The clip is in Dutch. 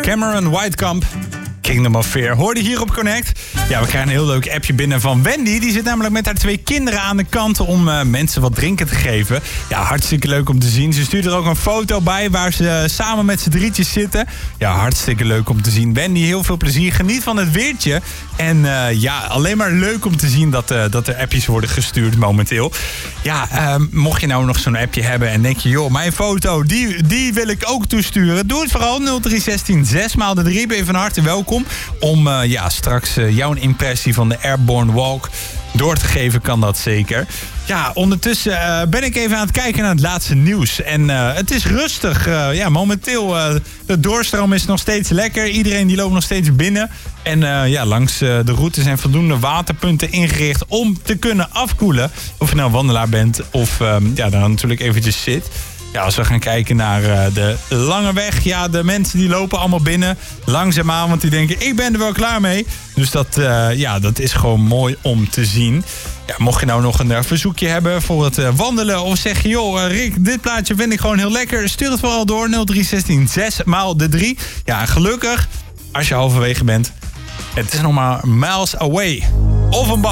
Cameron Whitekamp, Kingdom of Fear. Hoorde hier op Connect. Ja, we krijgen een heel leuk appje binnen van Wendy. Die zit namelijk met haar 2 kinderen aan de kant om mensen wat drinken te geven. Ja, hartstikke leuk om te zien. Ze stuurt er ook een foto bij waar ze samen met z'n drietjes zitten. Ja, hartstikke leuk om te zien. Wendy, heel veel plezier. Geniet van het weertje. En ja, alleen maar leuk om te zien dat er appjes worden gestuurd momenteel. Ja, mocht je nou nog zo'n appje hebben en denk je, joh, mijn foto, die wil ik ook toesturen. Doe het vooral 0316 6x3. Ben je van harte welkom om straks jouw impressie van de Airborne Walk door te geven, kan dat zeker. Ja, ondertussen ben ik even aan het kijken naar het laatste nieuws. En het is rustig. Momenteel, de doorstroom is nog steeds lekker. Iedereen die loopt nog steeds binnen. En langs de route zijn voldoende waterpunten ingericht om te kunnen afkoelen. Of je nou wandelaar bent of daar natuurlijk eventjes zit. Ja, als we gaan kijken naar de lange weg. Ja, de mensen die lopen allemaal binnen. Langzaamaan, want die denken, ik ben er wel klaar mee. Dus dat is gewoon mooi om te zien. Ja, mocht je nou nog een verzoekje hebben voor het wandelen. Of zeg je, joh, Rick, dit plaatje vind ik gewoon heel lekker. Stuur het vooral door 0316 6x3. Ja, gelukkig, als je halverwege bent. Het is nog maar miles away. Of een bak.